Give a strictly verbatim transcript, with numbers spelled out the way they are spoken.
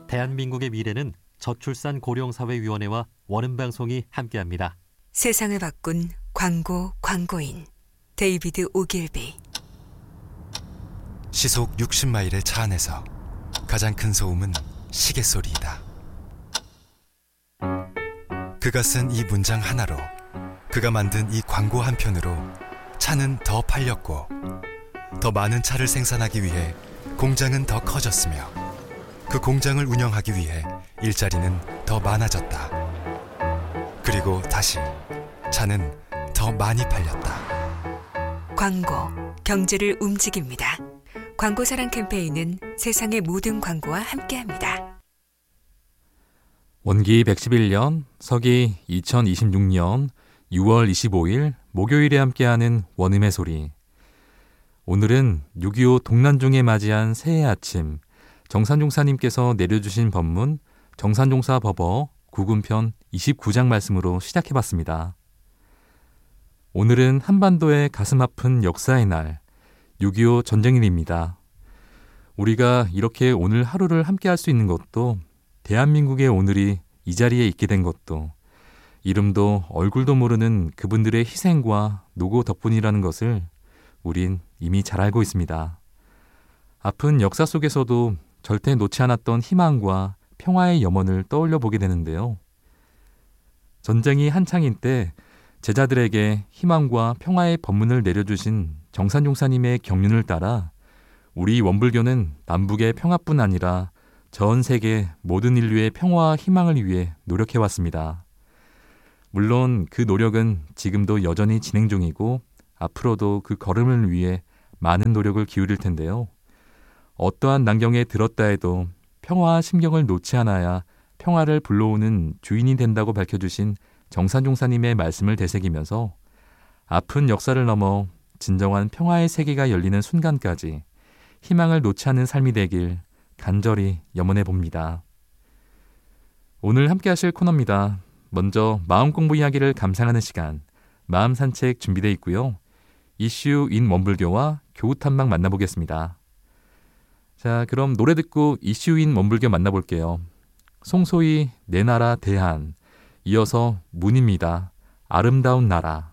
대한민국의 미래는 저출산 고령사회위원회와 원음방송이 함께합니다. 세상을 바꾼 광고 광고인 데이비드 오길비. 시속 육십 마일의 차 안에서 가장 큰 소음은 시계 소리이다. 그가 쓴 이 문장 하나로, 그가 만든 이 광고 한 편으로 차는 더 팔렸고, 더 많은 차를 생산하기 위해 공장은 더 커졌으며, 그 공장을 운영하기 위해 일자리는 더 많아졌다. 그리고 다시 차는 더 많이 팔렸다. 광고, 경제를 움직입니다. 광고사랑 캠페인은 세상의 모든 광고와 함께합니다. 원기 백십일 년, 서기 이천이십육 년 유월 이십오일 목요일에 함께하는 원음의 소리. 오늘은 육이오 동란중에 맞이한 새해 아침, 정산종사님께서 내려주신 법문 정산종사법어 구군편 이십구 장 말씀으로 시작해봤습니다. 오늘은 한반도의 가슴 아픈 역사의 날, 육이오 전쟁일입니다. 우리가 이렇게 오늘 하루를 함께할 수 있는 것도, 대한민국의 오늘이 이 자리에 있게 된 것도, 이름도 얼굴도 모르는 그분들의 희생과 노고 덕분이라는 것을 우린 이미 잘 알고 있습니다. 아픈 역사 속에서도 절대 놓지 않았던 희망과 평화의 염원을 떠올려 보게 되는데요. 전쟁이 한창인 때 제자들에게 희망과 평화의 법문을 내려주신 정산종사님의 경륜을 따라 우리 원불교는 남북의 평화뿐 아니라 전 세계 모든 인류의 평화와 희망을 위해 노력해왔습니다. 물론 그 노력은 지금도 여전히 진행 중이고 앞으로도 그 걸음을 위해 많은 노력을 기울일 텐데요. 어떠한 난경에 들었다 해도 평화와 심경을 놓지 않아야 평화를 불러오는 주인이 된다고 밝혀주신 정산종사님의 말씀을 되새기면서 아픈 역사를 넘어 진정한 평화의 세계가 열리는 순간까지 희망을 놓지 않는 삶이 되길 간절히 염원해 봅니다. 오늘 함께 하실 코너입니다. 먼저 마음 공부 이야기를 감상하는 시간, 마음 산책 준비되어 있고요. 이슈 인 원불교와 교우 탐방 만나보겠습니다. 자, 그럼 노래 듣고 이슈 인 원불교 만나볼게요. 송소희 내 나라 대한, 이어서 문입니다. 아름다운 나라.